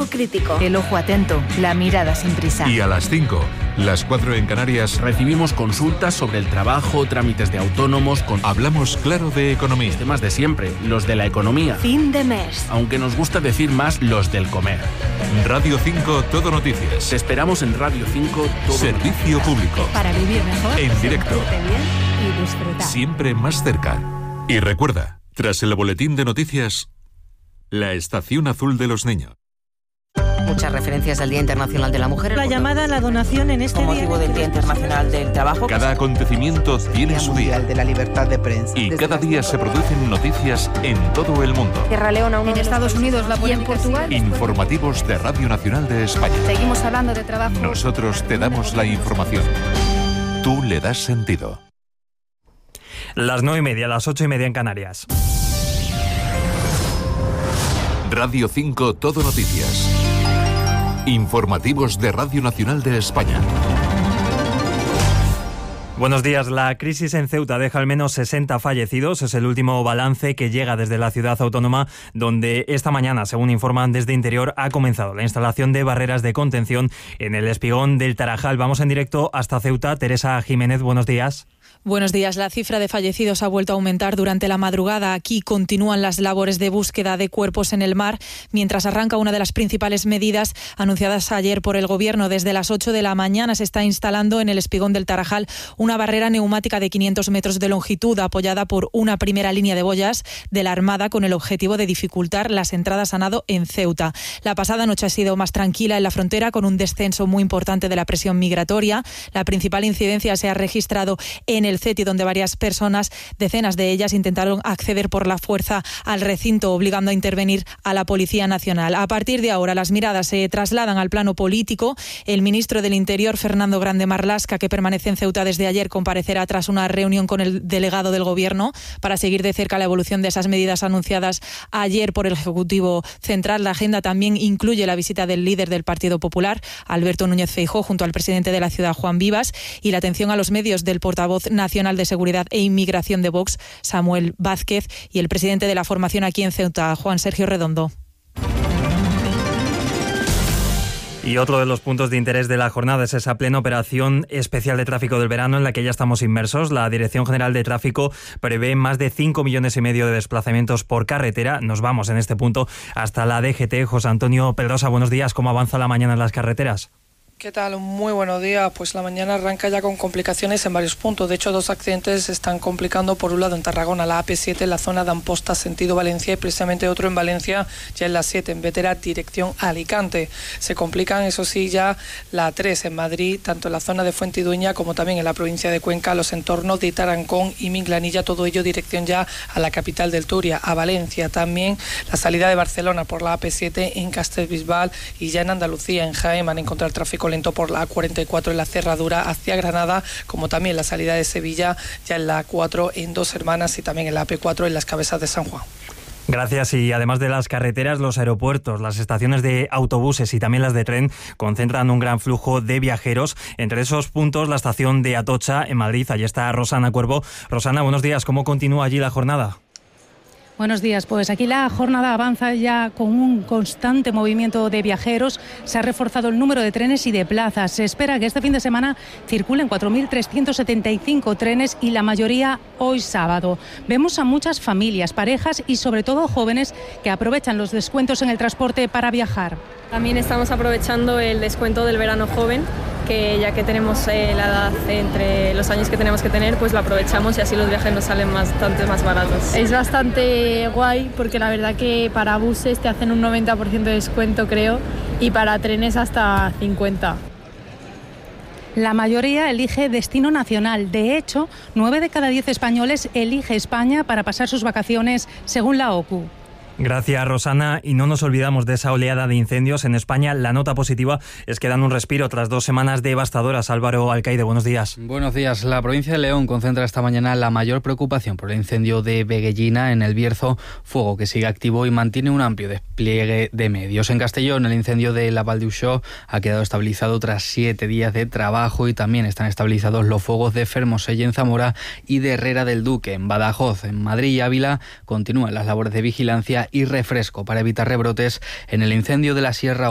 ojo crítico. El ojo atento, la mirada sin prisa. Y a las 5, las 4 en Canarias, recibimos consultas sobre el trabajo, trámites de autónomos, hablamos claro de economía. Temas de siempre, los de la economía. Fin de mes. Aunque nos gusta decir más los del comer. Radio 5 Todo Noticias. Te esperamos en Radio 5 Todo Servicio Noticias. público. Para vivir mejor. En directo. Bien y disfrutar. Siempre más cerca. Y recuerda, tras el boletín de noticias, la Estación Azul de los Niños. Muchas referencias al Día Internacional de la Mujer. La llamada a la donación en este con motivo del Día Internacional del Trabajo. Cada acontecimiento tiene su día. De la libertad de prensa. Y cada día se producen noticias en todo el mundo. Sierra Leona, En Estados Unidos, la y en Portugal. Informativos de Radio Nacional de España. Seguimos hablando de trabajo. Nosotros te damos la información. Tú le das sentido. Las 9:30, las 8:30 en Canarias. Radio 5 Todo Noticias. Informativos de Radio Nacional de España. Buenos días. La crisis en Ceuta deja al menos 60 fallecidos. Es el último balance que llega desde la ciudad autónoma, donde esta mañana, según informan desde Interior, ha comenzado la instalación de barreras de contención en el espigón del Tarajal. Vamos en directo hasta Ceuta. Teresa Jiménez, buenos días. Buenos días. La cifra de fallecidos ha vuelto a aumentar durante la madrugada. Aquí continúan las labores de búsqueda de cuerpos en el mar, mientras arranca una de las principales medidas anunciadas ayer por el Gobierno. Desde las 8 de la mañana se está instalando en el espigón del Tarajal una barrera neumática de 500 metros de longitud, apoyada por una primera línea de boyas de la Armada, con el objetivo de dificultar las entradas a nado en Ceuta. La pasada noche ha sido más tranquila en la frontera, con un descenso muy importante de la presión migratoria. La principal incidencia se ha registrado en el CETI, donde varias personas, decenas de ellas, intentaron acceder por la fuerza al recinto, obligando a intervenir a la Policía Nacional. A partir de ahora, las miradas se trasladan al plano político. El ministro del Interior, Fernando Grande Marlaska, que permanece en Ceuta desde ayer, comparecerá tras una reunión con el delegado del Gobierno para seguir de cerca la evolución de esas medidas anunciadas ayer por el Ejecutivo Central. La agenda también incluye la visita del líder del Partido Popular, Alberto Núñez Feijóo, junto al presidente de la ciudad, Juan Vivas, y la atención a los medios del portavoz nacional de Seguridad e Inmigración de Vox, Samuel Vázquez, y el presidente de la formación aquí en Ceuta, Juan Sergio Redondo. Y otro de los puntos de interés de la jornada es esa plena operación especial de tráfico del verano en la que ya estamos inmersos. La Dirección General de Tráfico prevé más de 5,5 millones de desplazamientos por carretera. Nos vamos en este punto hasta la DGT. José Antonio Pedrosa, buenos días. ¿Cómo avanza la mañana en las carreteras? ¿Qué tal? Muy buenos días. Pues la mañana arranca ya con complicaciones en varios puntos. De hecho, 2 accidentes se están complicando. Por un lado en Tarragona, la AP7, en la zona de Amposta, sentido Valencia, y precisamente otro en Valencia, ya en la 7, en Bétera, dirección Alicante. Se complican, eso sí, ya la 3 en Madrid, tanto en la zona de Fuentidueña como también en la provincia de Cuenca, los entornos de Tarancón y Minglanilla, todo ello dirección ya a la capital del Turia, a Valencia. También la salida de Barcelona por la AP7 en Castellbisbal, y ya en Andalucía, en Jaén, van a encontrar tráfico lento por la A44 en la cerradura hacia Granada, como también la salida de Sevilla ya en la A4 en Dos Hermanas, y también en la AP4 en las Cabezas de San Juan. Gracias. Y además de las carreteras, los aeropuertos, las estaciones de autobuses y también las de tren concentran un gran flujo de viajeros. Entre esos puntos, la estación de Atocha, en Madrid. Allí está Rosana Cuervo. Rosana, buenos días. ¿Cómo continúa allí la jornada? Buenos días. Pues aquí la jornada avanza ya con un constante movimiento de viajeros. Se ha reforzado el número de trenes y de plazas. Se espera que este fin de semana circulen 4.375 trenes, y la mayoría hoy sábado. Vemos a muchas familias, parejas y sobre todo jóvenes que aprovechan los descuentos en el transporte para viajar. También estamos aprovechando el descuento del verano joven, que ya que tenemos la edad entre los años que tenemos que tener, pues lo aprovechamos y así los viajes nos salen bastante más baratos. Es bastante guay porque la verdad que para buses te hacen un 90% de descuento, creo, y para trenes hasta 50%. La mayoría elige destino nacional. De hecho, 9 de cada 10 españoles elige España para pasar sus vacaciones, según la OCU. Gracias, Rosana. Y no nos olvidamos de esa oleada de incendios en España. La nota positiva es que dan un respiro tras 2 semanas devastadoras. Álvaro Alcaide, buenos días. Buenos días. La provincia de León concentra esta mañana la mayor preocupación por el incendio de Veguellina, en el Bierzo, fuego que sigue activo y mantiene un amplio despliegue de medios. En Castellón, el incendio de la Val d'Uixó ha quedado estabilizado tras 7 días de trabajo, y también están estabilizados los fuegos de Fermoselle en Zamora y de Herrera del Duque en Badajoz. En Madrid y Ávila continúan las labores de vigilancia y refresco para evitar rebrotes en el incendio de la Sierra